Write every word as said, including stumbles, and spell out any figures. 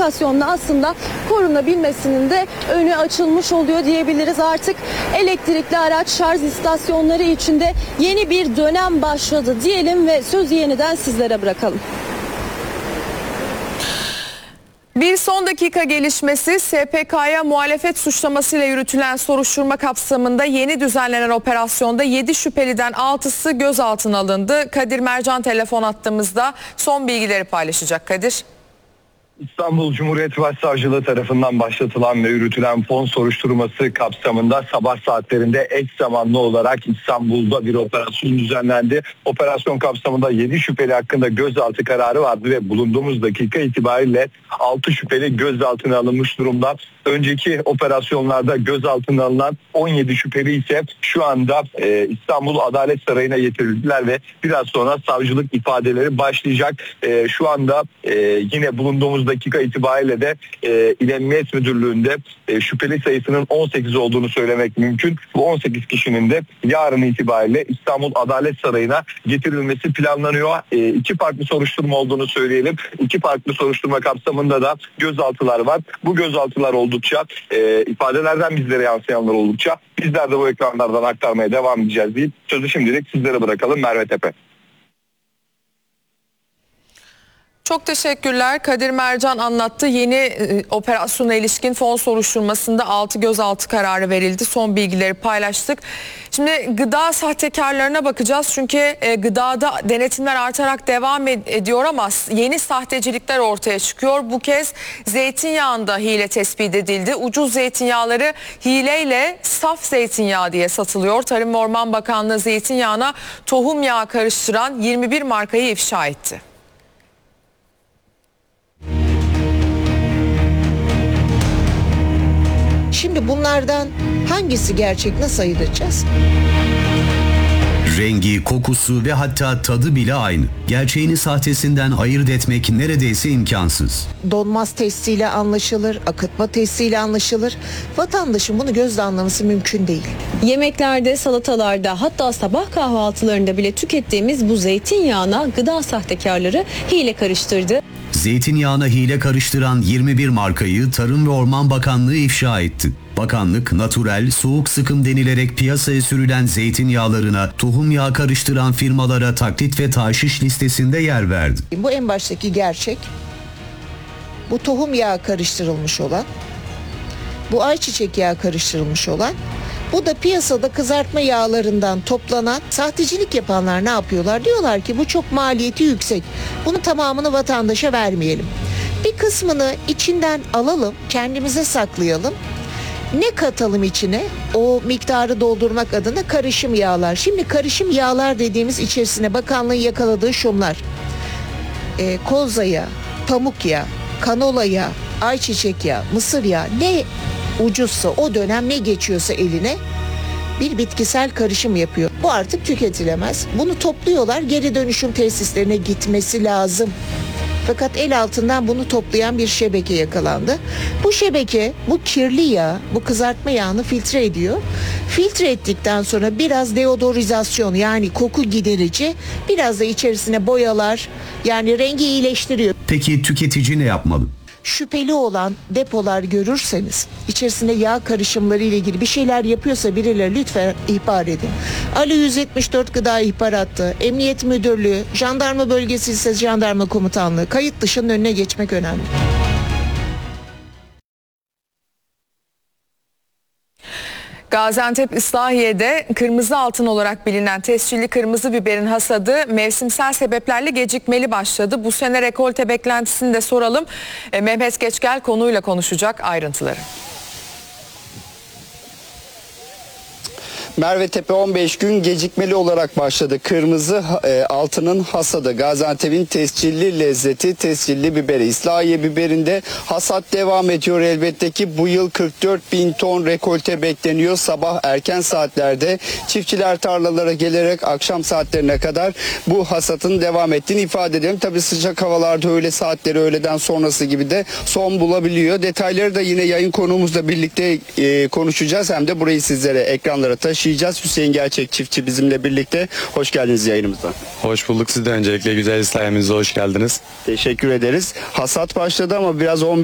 lokasyonda aslında korunabilmesinin de önü açılmış oluyor diyebiliriz. Artık elektrikli araç şarj istasyonları içinde yeni bir dönem başladı diyelim ve sözü yeniden sizlere bırakalım. Bir son dakika gelişmesi, S P K'ya muhalefet suçlamasıyla yürütülen soruşturma kapsamında yeni düzenlenen operasyonda yedi şüpheliden altısı gözaltına alındı. Kadir Mercan telefon attığımızda son bilgileri paylaşacak. Kadir. İstanbul Cumhuriyet Başsavcılığı tarafından başlatılan ve yürütülen fon soruşturması kapsamında sabah saatlerinde eş zamanlı olarak İstanbul'da bir operasyon düzenlendi. Operasyon kapsamında yedi şüpheli hakkında gözaltı kararı vardı ve bulunduğumuz dakika itibariyle altı şüpheli gözaltına alınmış durumda. Önceki operasyonlarda gözaltına alınan on yedi şüpheli ise şu anda e, İstanbul Adalet Sarayı'na getirildiler ve biraz sonra savcılık ifadeleri başlayacak. E, şu anda e, yine bulunduğumuz dakika itibariyle de e, İl Emniyet Müdürlüğü'nde e, şüpheli sayısının on sekiz olduğunu söylemek mümkün. Bu on sekiz kişinin de yarın itibariyle İstanbul Adalet Sarayı'na getirilmesi planlanıyor. E, iki farklı soruşturma olduğunu söyleyelim. İki farklı soruşturma kapsamında da gözaltılar var. Bu gözaltılar oldukça e, ifadelerden bizlere yansıyanlar oldukça bizler de bu ekranlardan aktarmaya devam edeceğiz deyip sözü şimdilik sizlere bırakalım. Merve Tepe. Çok teşekkürler. Kadir Mercan anlattı. Yeni e, operasyona ilişkin fon soruşturmasında altı gözaltı kararı verildi. Son bilgileri paylaştık. Şimdi gıda sahtekarlarına bakacağız. Çünkü e, gıdada denetimler artarak devam ed- ediyor ama yeni sahtecilikler ortaya çıkıyor. Bu kez zeytinyağında hile tespit edildi. Ucuz zeytinyağları hileyle saf zeytinyağı diye satılıyor. Tarım ve Orman Bakanlığı zeytinyağına tohum yağı karıştıran yirmi bir markayı ifşa etti. Şimdi bunlardan hangisi gerçek, nasıl ayıracağız? Rengi, kokusu ve hatta tadı bile aynı. Gerçeğini sahtesinden ayırt etmek neredeyse imkansız. Donmaz testiyle anlaşılır, akıtma testiyle anlaşılır. Vatandaşın bunu gözle anlaması mümkün değil. Yemeklerde, salatalarda, hatta sabah kahvaltılarında bile tükettiğimiz bu zeytinyağına gıda sahtekarları hile karıştırdı. Zeytinyağına hile karıştıran yirmi bir markayı Tarım ve Orman Bakanlığı ifşa etti. Bakanlık, natürel, soğuk sıkım denilerek piyasaya sürülen zeytinyağlarına tohum yağı karıştıran firmalara taklit ve taşiş listesinde yer verdi. Bu en baştaki gerçek. Bu tohum yağı karıştırılmış olan, bu ayçiçek yağı karıştırılmış olan, bu da piyasada kızartma yağlarından toplanan sahtecilik yapanlar ne yapıyorlar? Diyorlar ki bu çok maliyeti yüksek. Bunun tamamını vatandaşa vermeyelim. Bir kısmını içinden alalım, kendimize saklayalım. Ne katalım içine? O miktarı doldurmak adına karışım yağlar. Şimdi karışım yağlar dediğimiz içerisine bakanlığın yakaladığı şunlar. E, koza yağı, pamuk yağı, kanola yağı, ayçiçek yağı, mısır yağı, ne ucuzsa o dönem ne geçiyorsa eline bir bitkisel karışım yapıyor. Bu artık tüketilemez. Bunu topluyorlar, geri dönüşüm tesislerine gitmesi lazım. Fakat el altından bunu toplayan bir şebeke yakalandı. Bu şebeke bu kirli yağ, bu kızartma yağını filtre ediyor. Filtre ettikten sonra biraz deodorizasyon, yani koku giderici, biraz da içerisine boyalar, yani rengi iyileştiriyor. Peki tüketici ne yapmalı? Şüpheli olan depolar görürseniz, içerisinde yağ karışımları ile ilgili bir şeyler yapıyorsa birileri lütfen ihbar edin. Alo yüz yetmiş dört Gıda İhbar Hattı, Emniyet Müdürlüğü, Jandarma Bölgesi ise Jandarma Komutanlığı, kayıt dışının önüne geçmek önemli. Gaziantep İslahiye'de kırmızı altın olarak bilinen tescilli kırmızı biberin hasadı mevsimsel sebeplerle gecikmeli başladı. Bu sene rekolte beklentisini de soralım. E, Mehmet Geçgel konuyla konuşacak, ayrıntıları. Merve Tepe on beş gün gecikmeli olarak başladı. Kırmızı e, altının hasadı. Gaziantep'in tescilli lezzeti, tescilli biberi. İslahiye biberinde hasat devam ediyor elbette ki. Bu yıl kırk dört bin ton rekolte bekleniyor. Sabah erken saatlerde çiftçiler tarlalara gelerek akşam saatlerine kadar bu hasatın devam ettiğini ifade edelim. Tabii sıcak havalarda öğle saatleri, öğleden sonrası gibi de son bulabiliyor. Detayları da yine yayın konuğumuzla birlikte e, konuşacağız. Hem de burayı sizlere ekranlara taşıyacağız. Hüseyin Gerçek çiftçi bizimle birlikte. Hoş geldiniz yayınımıza. Hoş bulduk. Siz de öncelikle güzel İslahiye'mize hoş geldiniz. Teşekkür ederiz. Hasat başladı ama biraz on